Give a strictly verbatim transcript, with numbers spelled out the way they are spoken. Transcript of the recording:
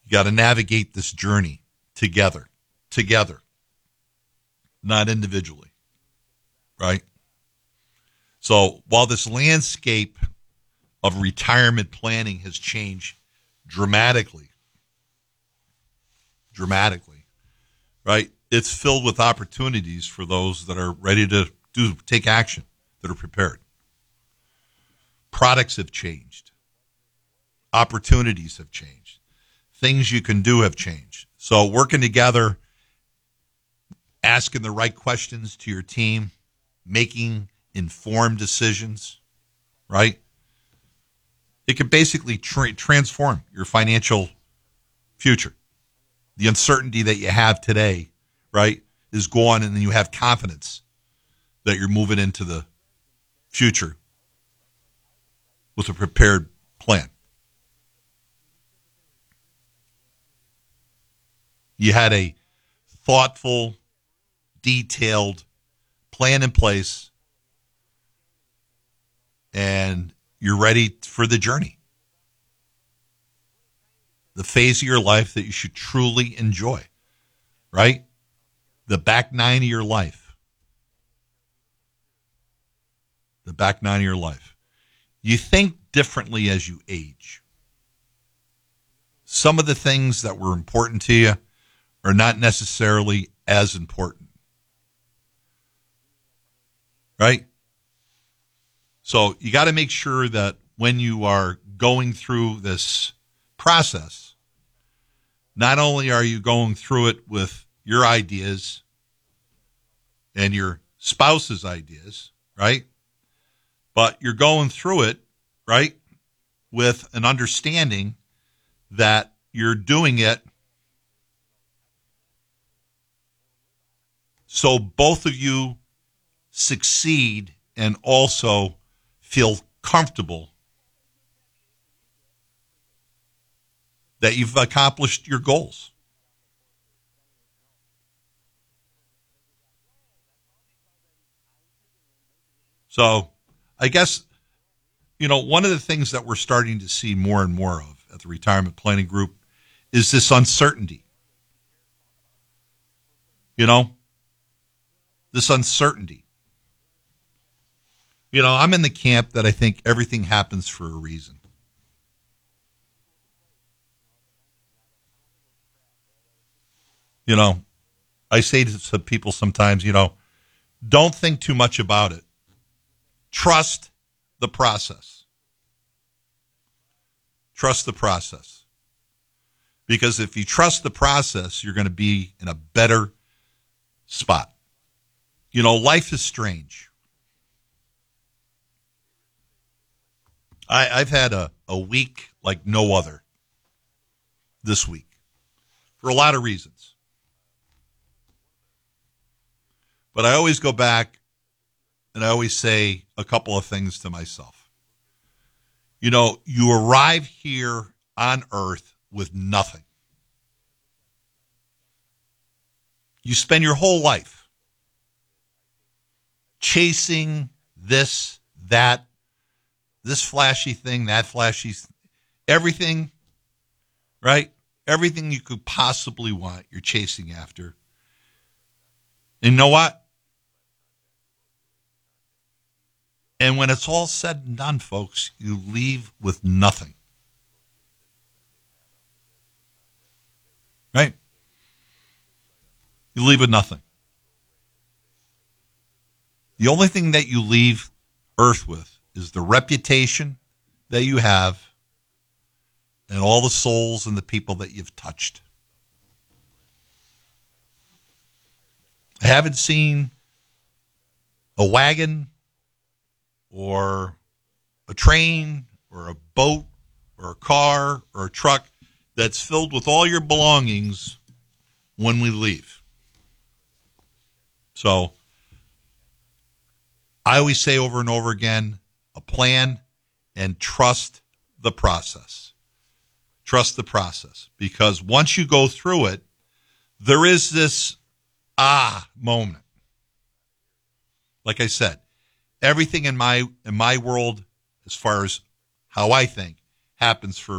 You got to navigate this journey together, together, not individually, right? So while this landscape of retirement planning has changed dramatically, dramatically, right? It's filled with opportunities for those that are ready to do take action, that are prepared. Products have changed. Opportunities have changed. Things you can do have changed. So working together, asking the right questions to your team, making informed decisions, right? It can basically tra- transform your financial future. The uncertainty that you have today, right, is gone, and then you have confidence that you're moving into the future with a prepared plan. You had a thoughtful, detailed plan in place, and you're ready for the journey. The phase of your life that you should truly enjoy, right? The back nine of your life. The back nine of your life. You think differently as you age. Some of the things that were important to you are not necessarily as important. Right? So you got to make sure that when you are going through this process, not only are you going through it with your ideas and your spouse's ideas, right? But you're going through it, right, with an understanding that you're doing it so both of you succeed and also feel comfortable that you've accomplished your goals. So I guess, you know, one of the things that we're starting to see more and more of at the Retirement Planning Group is this uncertainty. You know, this uncertainty. You know, I'm in the camp that I think everything happens for a reason. You know, I say to some people sometimes, you know, don't think too much about it. Trust the process. Trust the process. Because if you trust the process, you're going to be in a better spot. You know, life is strange. I, I've had a, a week like no other this week for a lot of reasons. But I always go back and I always say a couple of things to myself. You know, you arrive here on earth with nothing. You spend your whole life chasing this, that, this flashy thing, that flashy, everything, right? Everything you could possibly want, you're chasing after. And you know what? And when it's all said and done, folks, you leave with nothing. Right? You leave with nothing. The only thing that you leave Earth with is the reputation that you have and all the souls and the people that you've touched. I haven't seen a wagon or a train or a boat or a car or a truck that's filled with all your belongings when we leave. So I always say over and over again, a plan and trust the process. Trust the process. Because once you go through it, there is this ah moment. Like I said, everything in my in my world, as far as how I think, happens for